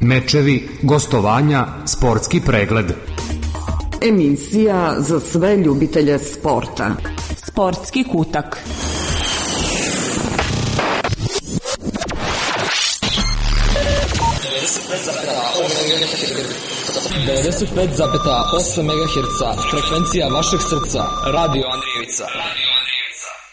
mečevi, gostovanja, sportski pregled. Emisija za sve ljubitelje sporta. Sportski kutak. ...95,8 MHz, frekvencija vašeg srca, Radio Andrijevica.